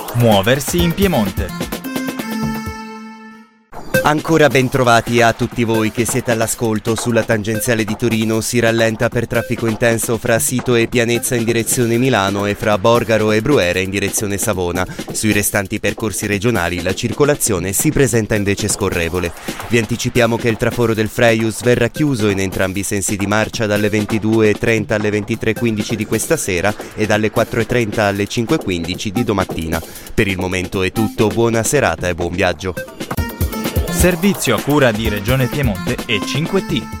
Muoversi in Piemonte. Ancora ben trovati a tutti voi che siete all'ascolto. Sulla tangenziale di Torino si rallenta per traffico intenso fra Sito e Pianezza in direzione Milano e fra Borgaro e Bruera in direzione Savona. Sui restanti percorsi regionali la circolazione si presenta invece scorrevole. Vi anticipiamo che il traforo del Freius verrà chiuso in entrambi i sensi di marcia dalle 22:30 alle 23:15 di questa sera e dalle 4:30 alle 5:15 di domattina. Per il momento è tutto, buona serata e buon viaggio. Servizio a cura di Regione Piemonte e 5T.